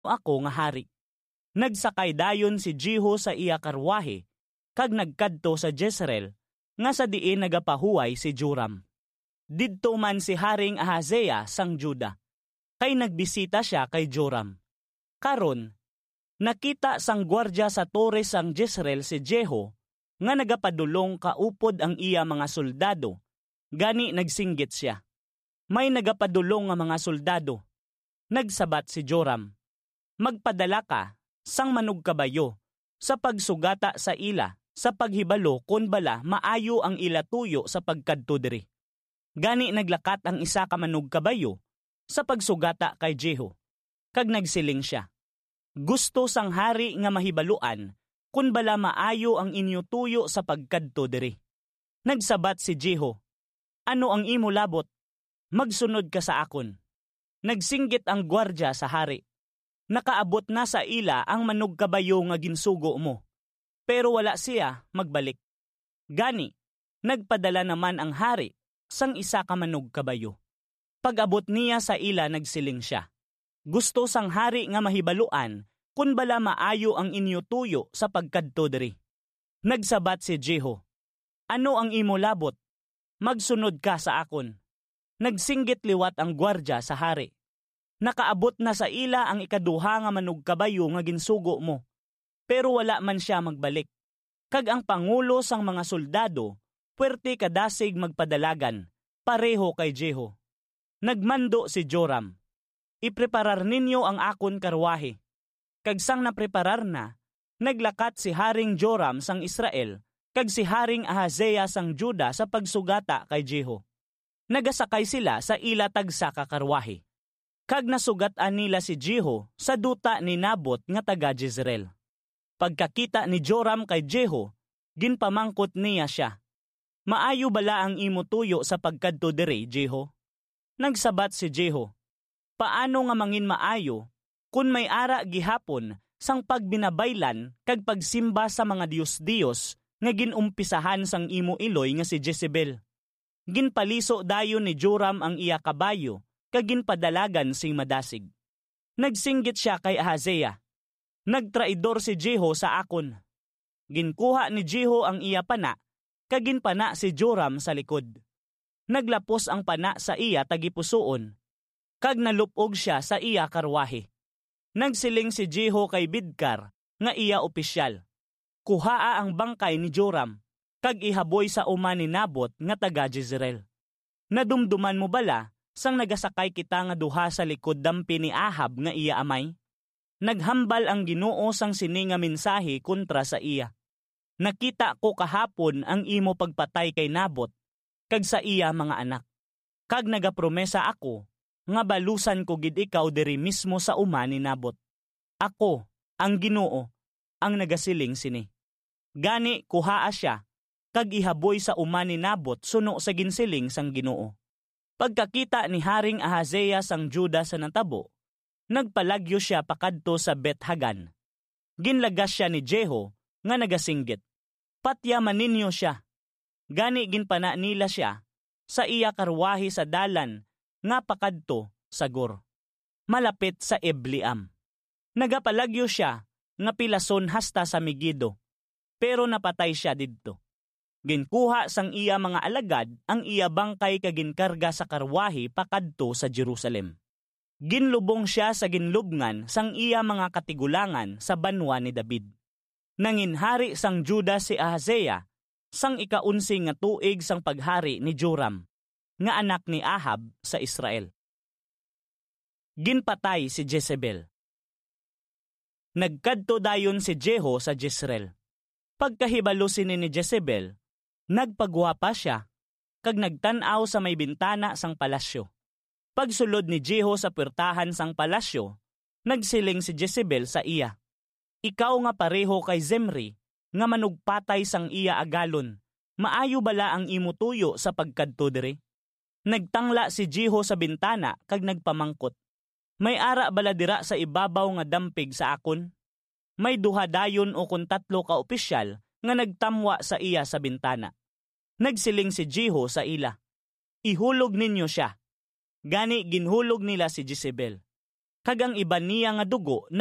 ako nga hari. Nagsakay dayon si Jehu sa iya karwahe, kag nagkadto sa Jezreel, nga sa diin nagapahuway si Joram. Didto man si Haring Ahaziah sang Juda, kay nagbisita siya kay Joram. Karon, nakita sang gwardya sa tore sang Jezreel si Jehu, nga nagapadulong kaupod ang iya mga soldado, gani nagsinggit siya. May nagapadulong nga mga soldado. Nagsabat si Joram, magpadala ka sang manog kabayo sa pagsugata sa ila, sa paghibalo kun bala maayo ang ila tuyo sa pagkadto diri. Gani naglakat ang isa ka manog kabayo sa pagsugata kay Jehu, kag nagsiling siya. Gusto sang hari nga mahibaluan kun bala maayo ang inyo tuyo sa pagkadto diri. Nagsabat si Jehu, ano ang imo labot? Magsunod ka sa akon. Nagsinggit ang gwardya sa hari. Nakaabot na sa ila ang manog kabayo nga ginsugo mo, pero wala siya magbalik. Gani, nagpadala naman ang hari sang isa ka manog kabayo. Pag-abot niya sa ila nagsiling siya. Gusto sang hari nga mahibaluan kun bala maayo ang inyo tuyo sa pagkadto diri. Nagsabat si Jehu, ano ang imo labot? Magsunod ka sa akon. Nagsinggit liwat ang gwardya sa hari. Nakaabot na sa ila ang ikaduha nga manog kabayo nga ginsugo mo, pero wala man siya magbalik. Kag ang pangulo sang mga soldado, puwerte kadasig magpadalagan, pareho kay Jehu. Nagmando si Joram, ipreparar ninyo ang akon karwahe. Kag sang napreparar na, naglakat si Haring Joram sang Israel, kag si Haring Ahaziah sang Juda sa pagsugata kay Jehu. Nagasakay sila sa ila tagsa ka karwahe. Kag nasugatan nila si Jehu sa duta ni Nabot nga taga Jezreel. Pagkakita ni Joram kay Jehu, ginpamangkot niya siya. Maayo bala ang imo tuyo sa pagkadto diri, Jehu? Nagsabat si Jehu, paano nga mangin maayo kun may ara gihapon sang pagbinabaylan kag pagsimba sa mga Diyos-Diyos nga ginumpisahan sang imo iloy nga si Jezebel. Ginpaliso dayon ni Joram ang iya kabayo kag ginpadalagan sing madasig. Nagsinggit siya kay Ahaziah. Nagtraidor si Jehu sa akon. Ginkuha ni Jehu ang iya pana, kag ginpana si Joram sa likod. Naglapos ang pana sa iya tagipusoon, kag nalupog siya sa iya karwahe. Nagsiling si Jehu kay Bidkar nga iya opisyal. Kuhaa ang bangkay ni Joram, kag ihaboy sa uma ni Nabot nga taga Jezreel. Nadumduman mo bala sang nagasakay kita nga duha sa likod dampi ni Ahab nga iya amay? Naghambal ang Ginoo sang sini nga mensahe kontra sa iya. Nakita ko kahapon ang imo pagpatay kay Nabot kag sa iya mga anak. Kag nagapromesa ako nga balusan ko gid ikaw diri mismo sa uma ni Nabot. Ako, ang Ginoo, ang nagasiling sini. Gani kuhaa siya kag ihaboy sa uma ni Nabot suno sa ginsiling sang Ginoo. Pagkakita ni Haring Ahaziah sang Juda sa natabo, nagpalagyo siya pakadto sa Bet-Hagan. Ginlagas siya ni Jehu nga nagasinggit. Patyaman ninyo siya. Gani ginpana nila siya sa iya karwahe sa dalan nga pakadto sa Gur, malapit sa Ebleam. Nagapalagyo siya nga pilason hasta sa Megido, pero napatay siya didto. Ginkuha sang iya mga alagad ang iya bangkay kaginkarga sa karwahe pakadto sa Jerusalem. Ginlubong siya sa ginlubngan sang iya mga katigulangan sa banwa ni David. Nanginhari sang Juda si Ahaziah sang ika-11 nga tuig sang paghari ni Joram, nga anak ni Ahab sa Israel. Ginpatay si Jezebel. Nagkadto dayon si Jehu sa Jezreel. Pagkahibalo sini ni Jezebel, nagpagwapa siya, kag nagtanaw sa may bintana sang palasyo. Pagsulod ni Jehu sa puwertahan sang palasyo, nagsiling si Jezebel sa iya. Ikaw nga pareho kay Zimri, nga manugpatay sang iya agalon, maayo bala ang imo tuyo sa pagkadto diri? Nagtangla si Jehu sa bintana kag nagpamangkot. May ara bala dira sa ibabaw nga dampig sa akon? May duha dayon o kun tatlo ka opisyal nga nagtamwa sa iya sa bintana. Nagsiling si Jehu sa ila, ihulog ninyo siya. Gani ginhulog nila si Jezebel. kag ang iban niya nga dugo